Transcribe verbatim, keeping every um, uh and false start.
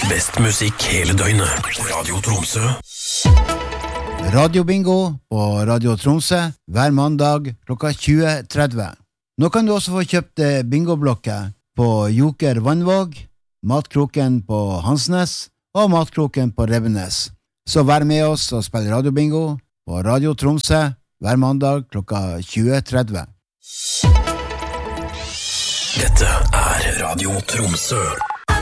Best musikk hele døgnet. Radio Tromsø. Radio Bingo på Radio Tromsø hver mandag klokka tjue tretti. Nå kan du også få kjøpt bingoblokker på Joker Vannvåg, Matkroken på Hansnes og Matkroken på Rebbenes. Så vær med oss og spill Radio Bingo på Radio Tromsø hver mandag klokka tjue tretti. Dette er Radio Tromsø.